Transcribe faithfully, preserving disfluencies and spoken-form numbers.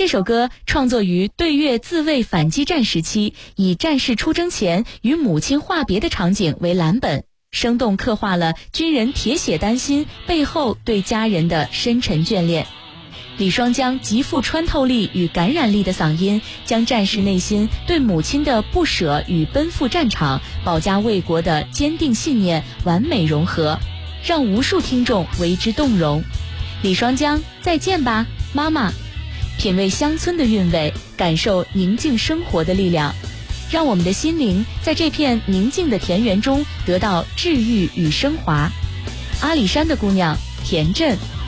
这首歌创作于对越自卫反击战时期，以战士出征前与母亲话别的场景为蓝本，生动刻画了军人铁血丹心背后对家人的深沉眷恋。李双江极富穿透力与感染力的嗓音，将战士内心对母亲的不舍与奔赴战场、保家卫国的坚定信念完美融合，让无数听众为之动容。李双江，再见吧，妈妈！品味乡村的韵味，感受宁静生活的力量，让我们的心灵在这片宁静的田园中得到治愈与升华。阿里山的姑娘，田震。